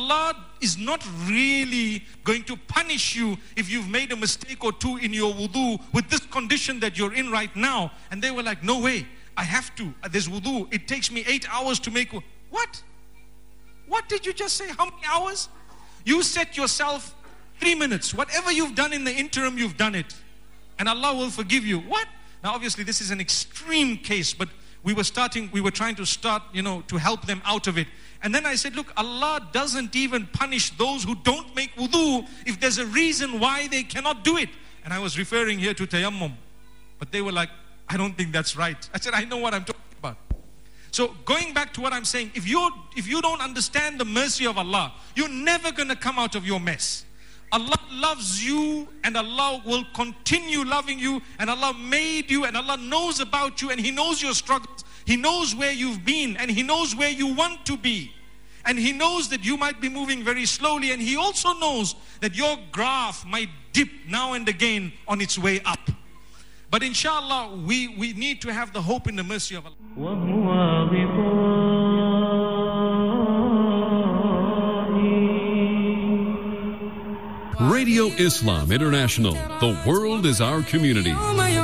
Allah is not really going to punish you if you've made a mistake or two in your wudu with this condition that you're in right now. And they were like, no way, I have to. There's wudu. It takes me 8 hours to make wudu. What? What did you just say? How many hours? You set yourself 3 minutes. Whatever you've done in the interim, you've done it. And Allah will forgive you. What? Now obviously this is an extreme case, but we were trying to start, to help them out of it. And then I said, look, Allah doesn't even punish those who don't make wudu if there's a reason why they cannot do it. And I was referring here to tayammum. But they were like, I don't think that's right. I said, I know what I'm talking about. So going back to what I'm saying, if you don't understand the mercy of Allah, you're never going to come out of your mess. Allah loves you and Allah will continue loving you, and Allah made you and Allah knows about you and He knows your struggles. He knows where you've been and He knows where you want to be. And He knows that you might be moving very slowly, and He also knows that your graph might dip now and again on its way up. But inshallah, we need to have the hope in the mercy of Allah. Radio Islam International. The world is our community.